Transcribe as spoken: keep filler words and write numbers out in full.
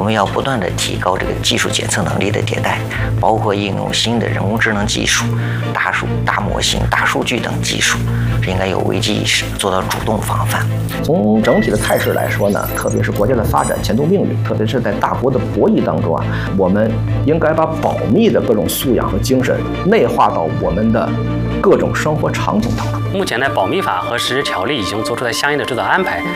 们要不断的提高这个技术检测能力的迭代，包括应用新的人工智能技术、大数、大模型、大数据等技术，应该有危机意识，做到主动防范。 从整体的态势来说呢，特别是国家的发展前途命运，特别是在大国的博弈当中啊，我们应该把保密的各种素养和精神内化到我们的各种生活场景当中。 目前呢，保密法和实施条例已经做出了相应的指导安排。